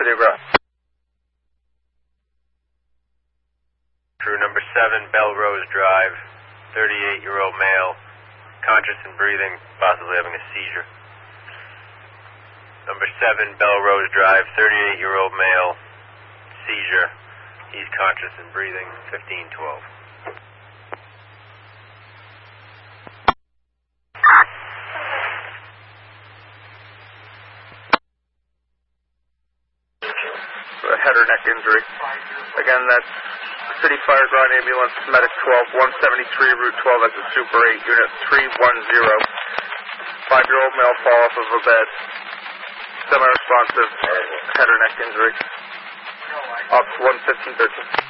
Video Ground. Crew number 7, Belrose Drive, 38-year-old male, conscious and breathing, possibly having a seizure. Number 7, Belrose Drive, 38-year-old male, seizure. He's conscious and breathing, 1512. Head or neck injury. Again, that's City Fire Ground Ambulance, Medic 12, 173, Route 12, that's a Super 8, Unit 310. 5-year-old male fall off of a bed. Semi-responsive, head or neck injury. Ops 11513.